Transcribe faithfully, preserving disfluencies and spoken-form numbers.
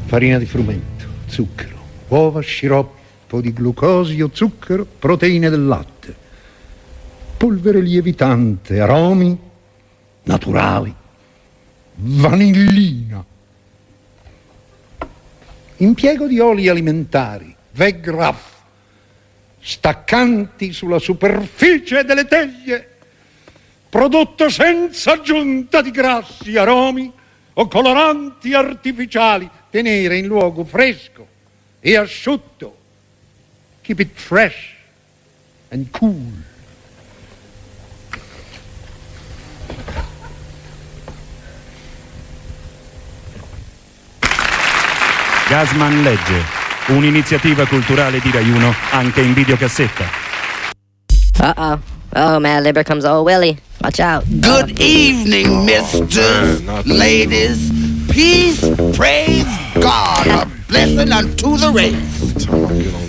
farina di frumento, zucchero, uova, sciroppo di glucosio, zucchero, proteine del latte, polvere lievitante, aromi naturali, vanillina, impiego di oli alimentari, Vegraf, staccanti sulla superficie delle teglie, prodotto senza aggiunta di grassi, aromi o coloranti artificiali, tenere in luogo fresco e asciutto. Keep it fresh and cool. Gasman legge, un'iniziativa culturale di Rai Uno anche in videocassetta. Uh-oh. Oh, man, there comes old Willie. Watch out. Good evening, misters, ladies. Peace, praise God, a blessing unto the race.